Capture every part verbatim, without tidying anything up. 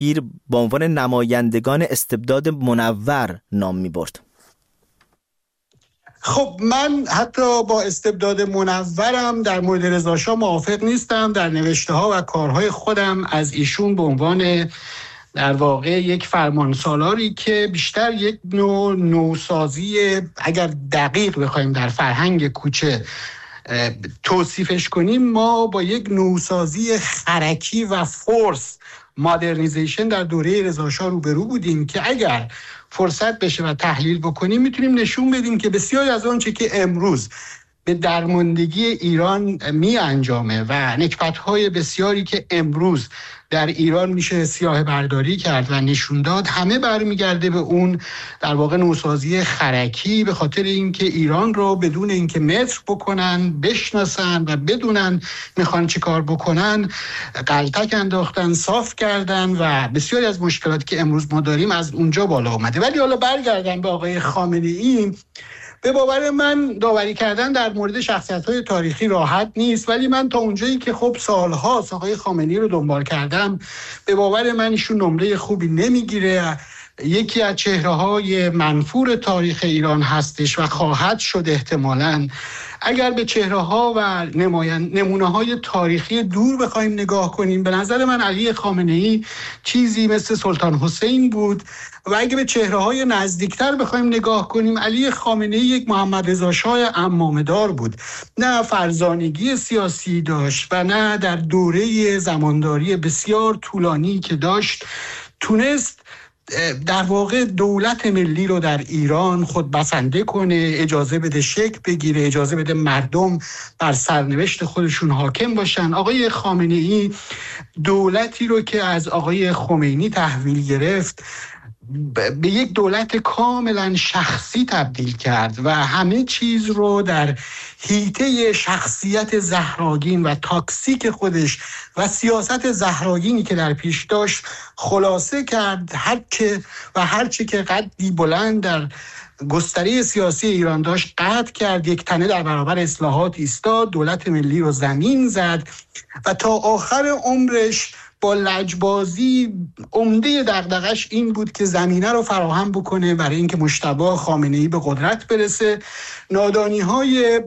شیر با عنوان نمایندگان استبداد منور نام می‌برد. خب من حتی با استبداد منورم در مورد رضا شاه موافق نیستم. در نوشته ها و کارهای خودم از ایشون به عنوان در واقع یک فرمانسالاری که بیشتر یک نوع نوسازی، اگر دقیق بخوایم در فرهنگ کوچه توصیفش کنیم، ما با یک نوسازی خرکی و فورس مادرنیزیشن در دوره رضا شاه روبرو بودیم که اگر فرصت بشه و تحلیل بکنیم میتونیم نشون بدیم که بسیاری از آنچه که امروز به درماندگی ایران می انجامه و نکبت‌های بسیاری که امروز در ایران میشه سیاه برداری کرد و نشون داد، همه برمیگرده به اون در واقع نوسازی خرکی، به خاطر اینکه ایران رو بدون اینکه متر بکنن، بشناسن و بدونن میخوان چی کار بکنن، غلطک انداختن، صاف کردن و بسیاری از مشکلاتی که امروز ما داریم از اونجا بالا اومده. ولی حالا برگردن به آقای خامنه‌ای، به باور من داوری کردن در مورد شخصیت‌های تاریخی راحت نیست، ولی من تا اونجایی که خب سال‌هاست آقای خامنه‌ای رو دنبال کردم، به باور من ایشون نمره خوبی نمیگیره. یکی از چهره‌های منفور تاریخ ایران هستش و خواهد شد احتمالاً. اگر به چهره‌ها و نمونه‌های تاریخی دور بخوایم نگاه کنیم، به نظر من علی خامنه‌ای چیزی مثل سلطان حسین بود و اگه به چهره‌های نزدیکتر بخوایم نگاه کنیم، علی خامنه‌ای یک محمد رضا شاه عمامه‌دار بود. نه فرزانگی سیاسی داشت و نه در دوره زمانداری بسیار طولانی که داشت تونست در واقع دولت ملی رو در ایران خود بسنده کنه، اجازه بده شکل بگیره، اجازه بده مردم بر سرنوشت خودشون حاکم باشن. آقای خامنه‌ای دولتی رو که از آقای خمینی تحویل گرفت به یک دولت کاملا شخصی تبدیل کرد و همه چیز رو در حیطه شخصیت زهراگین و تاکسیک خودش و سیاست زهراگینی که در پیش داشت خلاصه کرد. هر که و هر چی که قدی بلند در گستره سیاسی ایران داشت قطع کرد، یک تنه در برابر اصلاحات ایستاد، دولت ملی رو زمین زد و تا آخر عمرش با لجبازی عمده دغدغش این بود که زمینه رو فراهم بکنه برای اینکه مجتبی خامنه‌ای به قدرت برسه. نادانی‌های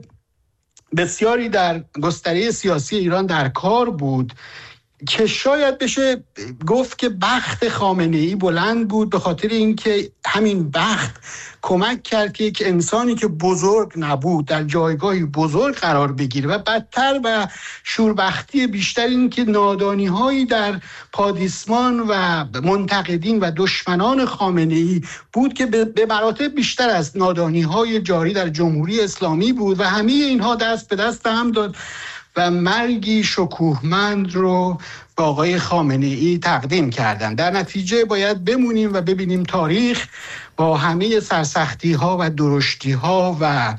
بسیاری در گستره سیاسی ایران در کار بود که شاید بشه گفت که بخت خامنه‌ای بلند بود، به خاطر اینکه همین بخت کمک کرد که یک انسانی که بزرگ نبود در جایگاهی بزرگ قرار بگیره و بدتر و شوربختی بیشتر این که نادانی‌هایی در پادیسمان و منتقدین و دشمنان خامنه‌ای بود که به مراتب بیشتر از نادانی‌های جاری در جمهوری اسلامی بود و همه اینها دست به دست هم داد و مرگی شکوهمند رو به آقای خامنه‌ای تقدیم کردن. در نتیجه باید بمونیم و ببینیم تاریخ با همه سرسختی‌ها و درشتی‌ها و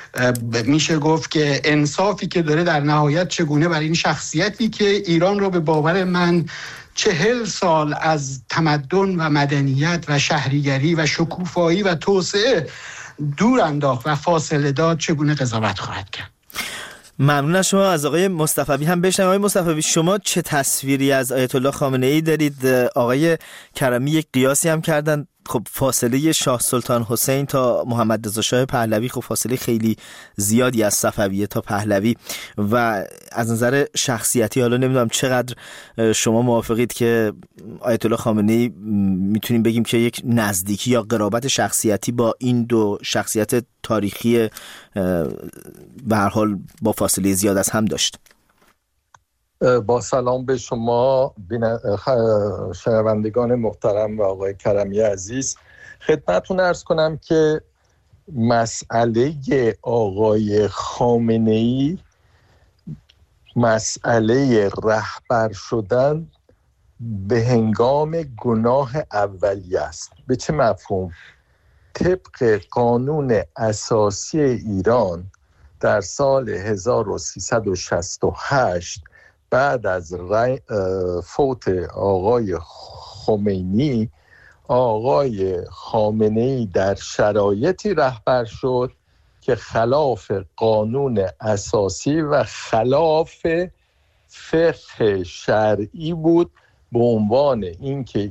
میشه گفت که انصافی که داره در نهایت چگونه برای این شخصیتی که ایران رو به باور من چهل سال از تمدن و مدنیت و شهریگری و شکوفایی و توسعه دور انداخت و فاصله داد، چگونه قضاوت خواهد کرد. ممنون از شما. از آقای مصطفی هم بشنویم. آقای مصطفی، شما چه تصویری از آیت الله خامنه‌ای دارید؟ آقای کرمی یک قیاسی هم کردن، خب فاصله شاه سلطان حسین تا محمد رضا شاه پهلوی خب فاصله خیلی زیادی از صفویه تا پهلوی و از نظر شخصیتی حالا نمیدونم چقدر شما موافقید که آیت الله خامنه‌ای میتونیم بگیم که یک نزدیکی یا قرابت شخصیتی با این دو شخصیت تاریخی به هر حال با فاصله زیاد از هم داشت؟ با سلام به شما شنوندگان محترم و آقای کرمی عزیز، خدمتتون عرض کنم که مسئله آقای خامنه‌ای مسئله رهبر شدن به هنگام گناه اولیه است. به چه مفهوم؟ طبق قانون اساسی ایران در سال هزار و سیصد و شصت و هشت بعد از فوت آقای خمینی، آقای خامنه‌ای در شرایطی رهبر شد که خلاف قانون اساسی و خلاف فقه شرعی بود به عنوان اینکه